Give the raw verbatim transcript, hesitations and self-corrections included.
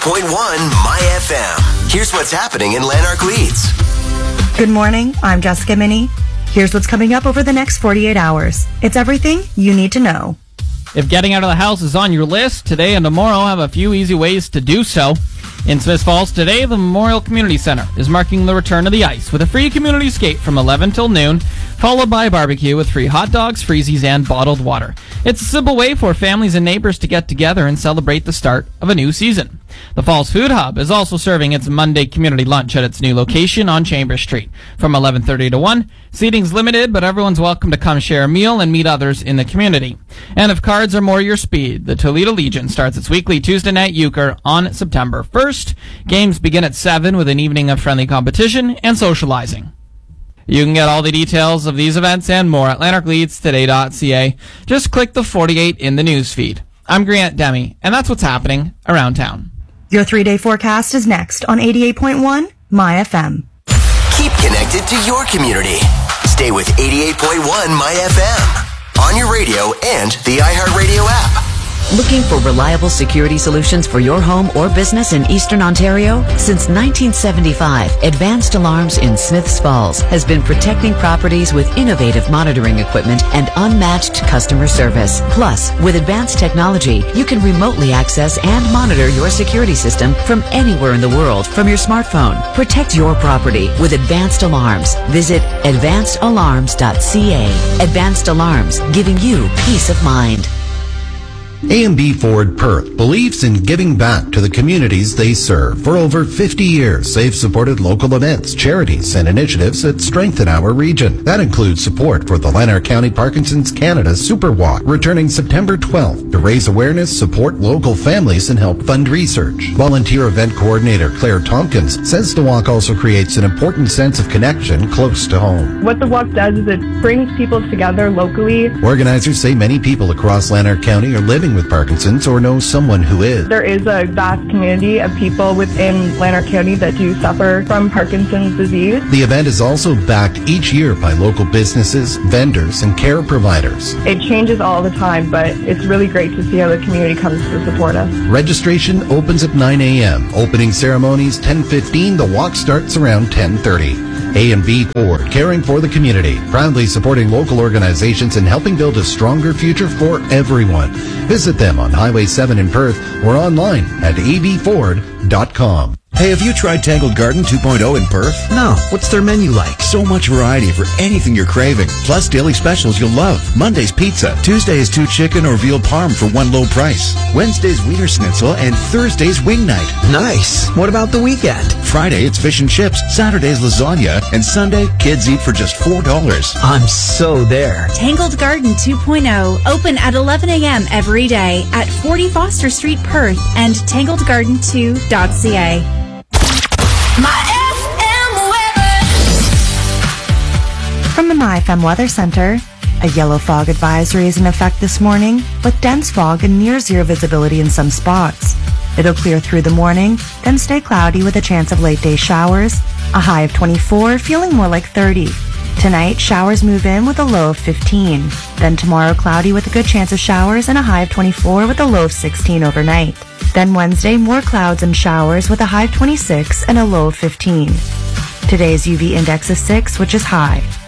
point one My F M. Here's what's happening in Lanark Leeds. Good morning, I'm Jessica Minnie. Here's what's coming up over the next forty-eight hours. It's everything you need to know. If getting out of the house is on your list, today and tomorrow have a few easy ways to do so. In Smiths Falls today, the Memorial Community Center is marking the return of the ice with a free community skate from eleven till noon, followed by a barbecue with free hot dogs, freezies, and bottled water. It's a simple way for families and neighbors to get together and celebrate the start of a new season. The Falls Food Hub is also serving its Monday community lunch at its new location on Chambers Street from eleven thirty to one. Seating's limited, but everyone's welcome to come share a meal and meet others in the community. And if cards are more your speed, the Toledo Legion starts its weekly Tuesday night euchre on September first. Games begin at seven with an evening of friendly competition and socializing. You can get all the details of these events and more at lanark leeds today dot c a. Just click the forty-eight in the news feed. I'm Grant Demi, and that's what's happening around town. Your three-day forecast is next on eighty-eight point one My F M. Keep connected to your community. Stay with eighty-eight point one My F M on your radio and the iHeartRadio app. Looking for reliable security solutions for your home or business in Eastern Ontario? Since nineteen seventy-five, Advanced Alarms in Smiths Falls has been protecting properties with innovative monitoring equipment and unmatched customer service. Plus, with advanced technology, you can remotely access and monitor your security system from anywhere in the world from your smartphone. Protect your property with Advanced Alarms. Visit advanced alarms dot c a. Advanced Alarms, giving you peace of mind. A and B Ford Perth believes in giving back to the communities they serve. For over fifty years, they've supported local events, charities, and initiatives that strengthen our region. That includes support for the Lanark County Parkinson's Canada Super Walk, returning September twelfth to raise awareness, support local families, and help fund research. Volunteer event coordinator Claire Tompkins says the walk also creates an important sense of connection close to home. What the walk does is it brings people together locally. Organizers say many people across Lanark County are living with Parkinson's or know someone who is. There is a vast community of people within Lanark County that do suffer from Parkinson's disease. The event is also backed each year by local businesses, vendors, and care providers. It changes all the time, but it's really great to see how the community comes to support us. Registration opens at nine a.m. Opening ceremonies ten fifteen. The walk starts around ten thirty. A and B Ford, caring for the community, proudly supporting local organizations and helping build a stronger future for everyone. Visit them on Highway seven in Perth or online at a b ford dot com. Hey, have you tried Tangled Garden two point oh in Perth? No. What's their menu like? So much variety for anything you're craving. Plus daily specials you'll love. Monday's pizza. Tuesday is two chicken or veal parm for one low price. Wednesday's wiener schnitzel and Thursday's wing night. Nice. What about the weekend? Friday it's fish and chips. Saturday's lasagna. And Sunday, kids eat for just four dollars. I'm so there. Tangled Garden two point oh. Open at eleven a.m. every day at forty Foster Street, Perth, and tangledgarden two dot c a. My F M weather. From the My F M Weather Center, a yellow fog advisory is in effect this morning with dense fog and near zero visibility in some spots. It'll clear through the morning, then stay cloudy with a chance of late day showers, a high of twenty-four, feeling more like thirty. Tonight, showers move in with a low of fifteen. Then tomorrow, cloudy with a good chance of showers and a high of twenty-four with a low of sixteen overnight. Then Wednesday, more clouds and showers with a high of twenty-six and a low of fifteen. Today's U V index is six, which is high.